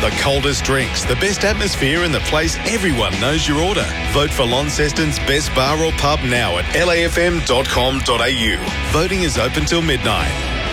the coldest drinks, the best atmosphere and the place everyone knows your order. Vote for Launceston's best bar or pub now at lafm.com.au. Voting is open till midnight.